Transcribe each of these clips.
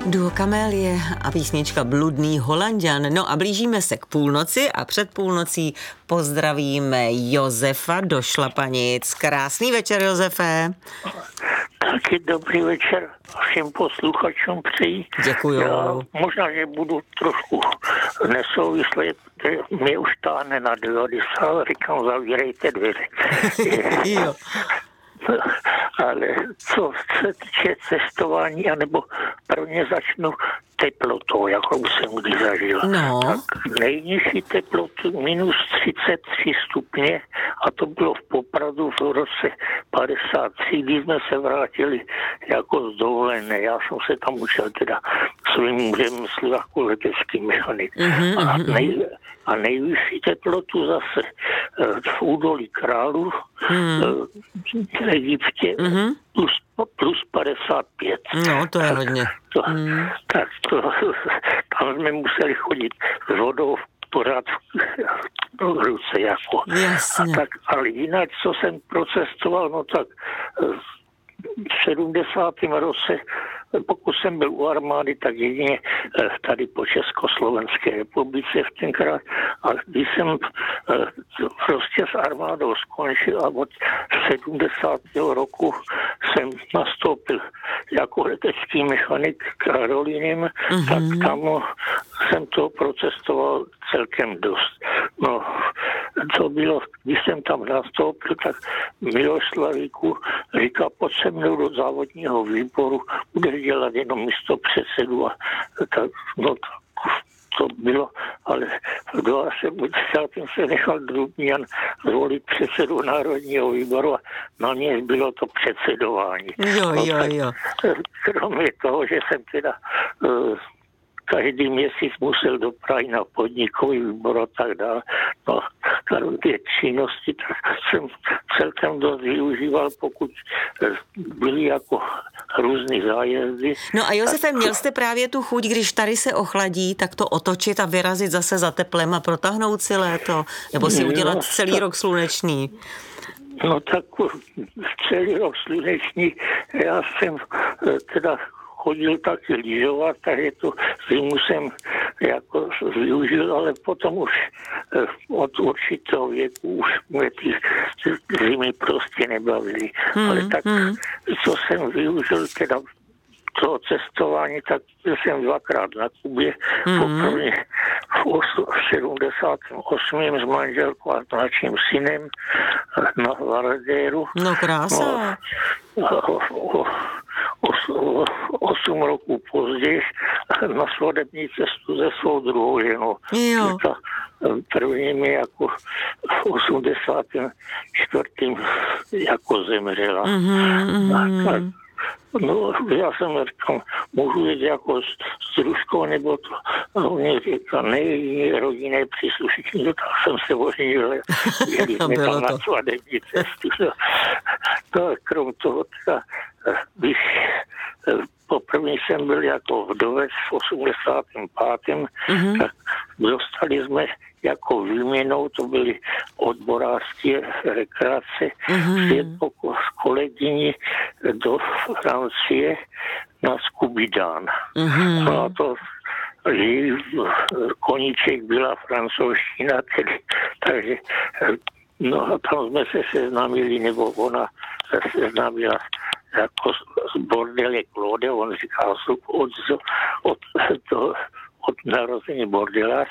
Duo Kamélie a písnička Bludný Holanďan. No a blížíme se k půlnoci a před půlnocí pozdravíme Josefa do Šlapanic. Krásný večer, Josefe. Taky dobrý večer všem posluchačům přeji. Děkuju. Já možná, že budu trošku nesouvislý, mě už táhne na 90, říkám, zavírejte dveře. Jo. Ale co se týče cestování, anebo prvně začnu teplotou, jakou jsem kdy zažil. No. Tak nejnižší teplotu minus 33 stupně a to bylo v Popradu v roce 53, kdy jsme se vrátili jako z dovolené. Já jsem se tam učil teda svým mužem jako letecký mechanik. A nejvyšší teplotu zase v údolí Králu v Egyptě plus 55. No, to je hodně. Tam jsme museli chodit s vodou pořád v ruce. Jako. Jasně. Ale jinak, co jsem procestoval, no tak v 70. roce, pokud jsem byl u armády, tak jedině tady po Československé republice v tenkrát. A když jsem prostě s armádou skončil a od 70. roku jsem nastoupil jako letecký mechanik Karolinem, tak tam jsem to procestoval celkem dost. No, to bylo, když jsem tam nastoupil, tak Miloš Slavíku říká, pojď se mnou do závodního výboru, budeš dělat jenom místo předsedu a tak, no to bylo, ale v 72. se nechal Drubňan zvolit předsedu Národního výboru a na něj bylo to předsedování. Jo. Kromě toho, že jsem teda každý měsíc musel do Prahy na podnikový výbor a tak dále. No, ty činnosti, tak jsem celkem dost využíval, pokud byly jako různý zájezdy. No a Josefe, měl jste právě tu chuť, když tady se ochladí, tak to otočit a vyrazit zase za teplem a protáhnout si léto? Nebo si udělat celý rok slunečný? No tak celý rok slunečný, já jsem teda chodil taky lyžovat, takže to zimu jsem jako využil, ale potom už od určitého věku už mě ty zimy prostě nebavily. Ale tak, co jsem využil teda toho cestování, tak jsem dvakrát na Kubě, poprvé v 78. s manželkou a naším synem na Varadéru. No krása. No, 8 roků později na svatební cestu se svou druhou ženou. Jo. První mi jako v 84. jako zemřela. No, já jsem říkal, můžu jít jako s družkou, nebo to. A on říkal, ne, rodinné příslušníky, no, tak jsem se oženil, jeli jsme tam na svatební cestu. No, krom toho, když poprvé jsem byl jako vdovec v 85. Tak dostali jsme jako výměnou, to byly odborářské rekreace, s kolegyní do Francie na Skubidán. No a to koníček byla francouzština, takže no a tam jsme se seznámili, nebo ona se seznámila jako z bordele Claude, on říká od narození bordelář,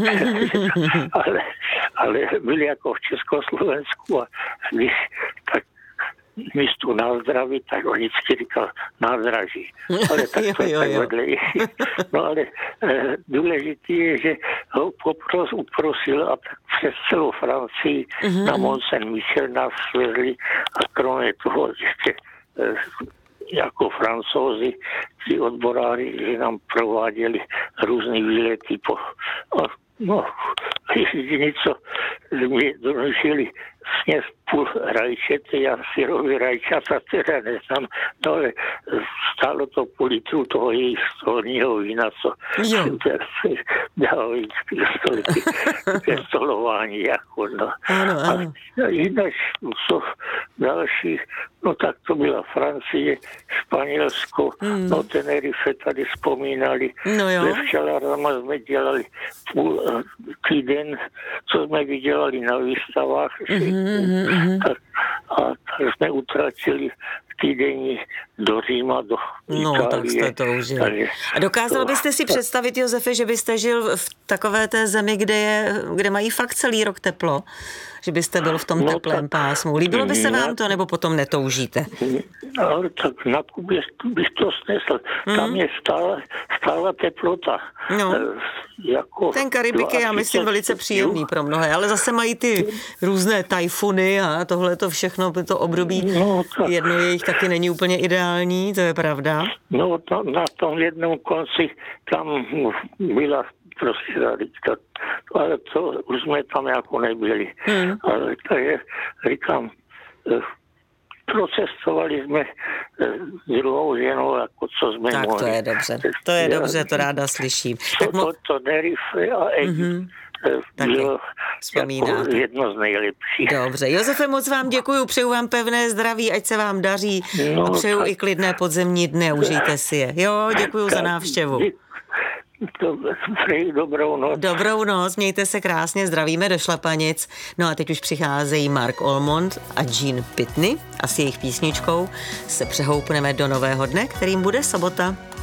ale byli jako v Československu a když tak místu na zdraví, tak on vždycky říkal nádraží. Ale tak to je tak vedlejší. No ale důležité je, že ho uprosil a tak přes celou Francii na Mont Saint-Michel nás svezli a kromě toho ještě jako Francouzi, ty odboráři, že nám prováděli různý výlety jediný, co mi donožili sněz půl rajčete, já syrový rajčata teda neznám, no ale stálo to půl litru toho jejich stolního vína, co dávali ke stolování, jako no. Ano. A jinak, co dalších, no tak to byla Francie, Španělsko, no Tenerife tady vzpomínali, ve včelárnama jsme dělali půl týden, co jsme vydělali na výstavách, a tak jsme utratili týdenní do Říma, do Itálie. No, tak jste to užili. A dokázal byste si představit, Josefe, že byste žil v takové té zemi, kde mají fakt celý rok teplo? Že byste byl v tom teplém pásmu. Líbilo by se vám to, nebo potom netoužíte? Ale tak na Kubě bych to snesl. Tam je stála teplota. No. Jako ten Karibik je, já myslím, velice příjemný pro mnohé, ale zase mají ty různé tajfuny a tohle to všechno, to období, jedno jejich taky není úplně ideální, to je pravda. No, na tom jednom konci tam byla prostě radíka, ale to už jsme tam jako nebyli. Ale takže říkám, procestovali jsme s druhou ženou, jako co jsme tak mohli. Tak to je dobře, to ráda slyším. To Tenerife a Egypt bylo jako jedno z nejlepších. Dobře, Josefe, moc vám děkuju, přeju vám pevné zdraví, ať se vám daří a přeju i klidné podzemní dny, užijte si je. Jo, děkuju za návštěvu. Dobrou noc. Dobrou noc, mějte se krásně, zdravíme do Šlapanic. No a teď už přicházejí Mark Almond a Gene Pitney a s jejich písničkou se přehoupneme do nového dne, kterým bude sobota.